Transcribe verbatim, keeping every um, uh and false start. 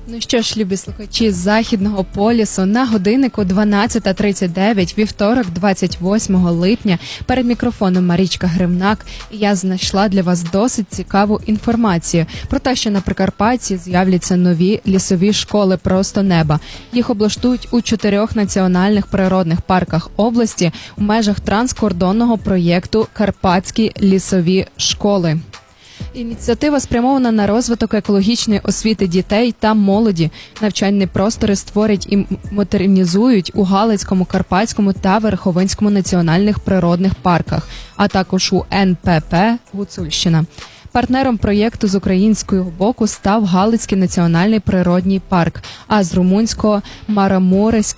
Ну що ж, любі слухачі Західного полюсу, на годиннику дванадцята тридцять дев'ять, вівторок, двадцять восьмого липня. Перед мікрофоном Марічка Гримнак, і я знайшла для вас досить цікаву інформацію про те, що на Прикарпатті з'являться нові лісові школи просто неба. Їх облаштують у чотирьох національних природних парках області у межах транскордонного проєкту «Карпатські лісові школи». Ініціатива спрямована на розвиток екологічної освіти дітей та молоді. Навчальні простори створять і модернізують у Галицькому, Карпатському та Верховинському національних природних парках, а також у ен пе пе «Гуцульщина». Партнером проєкту з українського боку став Галицький національний природній парк, а з румунського – Марамурський